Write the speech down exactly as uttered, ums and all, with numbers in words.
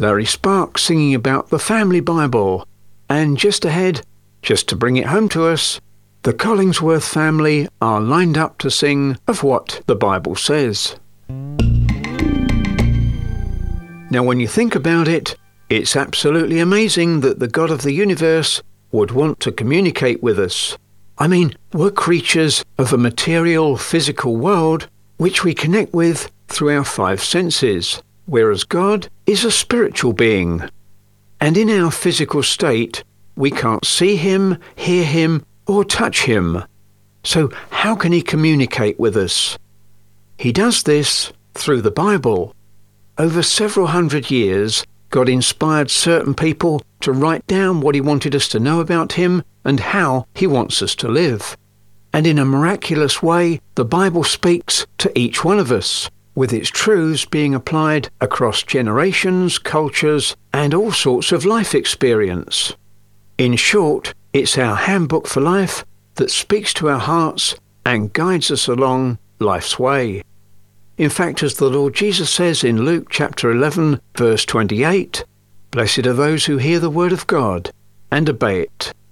Larry Sparks singing about the family Bible. And just ahead, just to bring it home to us, the Collingsworth family are lined up to sing of what the Bible says. Now, when you think about it, it's absolutely amazing that the God of the universe would want to communicate with us. I mean, we're creatures of a material, physical world which we connect with through our five senses, whereas God is a spiritual being. And in our physical state, we can't see him, hear him, or touch him. So how can he communicate with us? He does this through the Bible. Over several hundred years, God inspired certain people to write down what he wanted us to know about him and how he wants us to live. And in a miraculous way, the Bible speaks to each one of us, with its truths being applied across generations, cultures, and all sorts of life experience. In short, it's our handbook for life that speaks to our hearts and guides us along life's way. In fact, as the Lord Jesus says in Luke chapter eleven, verse twenty-eight, "Blessed are those who hear the word of God and obey it."